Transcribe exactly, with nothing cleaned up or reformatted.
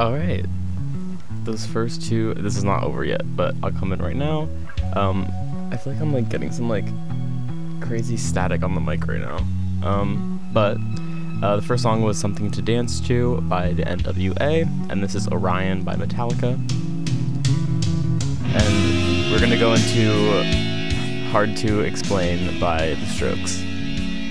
Alright, those first two, this is not over yet, but I'll come in right now. Um, I feel like I'm like getting some like crazy static on the mic right now. Um, but uh, the first song was Something to Dance To by the N W A, and this is Orion by Metallica. And we're gonna go into Hard to Explain by The Strokes.